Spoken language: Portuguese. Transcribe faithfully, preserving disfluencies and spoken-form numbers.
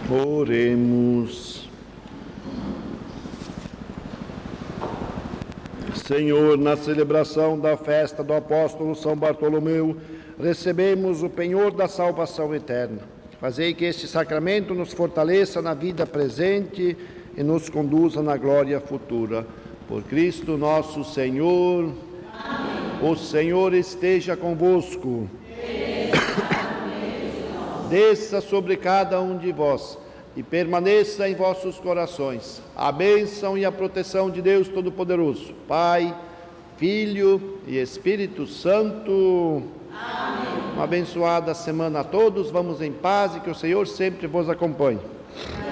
Oremos. Senhor, na celebração da festa do apóstolo São Bartolomeu, recebemos o penhor da salvação eterna. Fazei que este sacramento nos fortaleça na vida presente e nos conduza na glória futura. Por Cristo nosso Senhor. Amém. O Senhor esteja convosco. Desça sobre cada um de vós e permaneça em vossos corações a bênção e a proteção de Deus Todo-Poderoso, Pai, Filho e Espírito Santo. Amém. Uma abençoada semana a todos. Vamos em paz e que o Senhor sempre vos acompanhe.